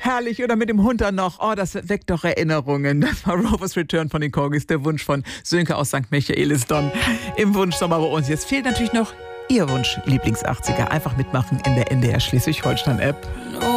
Herrlich, oder mit dem Hund dann noch. Oh, das weckt doch Erinnerungen. Das war Rovers Return von den Corgis, der Wunsch von Sönke aus St. Michaelisdonn im Wunschsommer bei uns. Jetzt fehlt natürlich noch Ihr Wunsch, Lieblings-80er. Einfach mitmachen in der NDR Schleswig-Holstein-App.